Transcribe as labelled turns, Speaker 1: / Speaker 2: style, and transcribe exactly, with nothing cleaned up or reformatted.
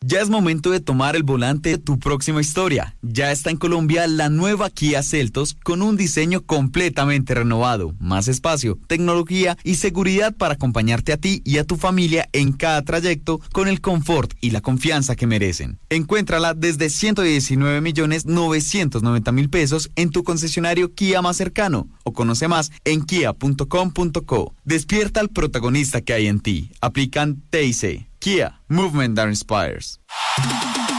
Speaker 1: Ya es momento de tomar el volante de tu próxima historia. Ya está en Colombia la nueva Kia Seltos con un diseño completamente renovado, más espacio, tecnología y seguridad para acompañarte a ti y a tu familia en cada trayecto con el confort y la confianza que merecen. Encuéntrala desde ciento diecinueve millones novecientos noventa mil pesos en tu concesionario Kia más cercano o conoce más en kia punto com punto co. Despierta al protagonista que hay en ti. Aplican T I C. Kia, movement that inspires.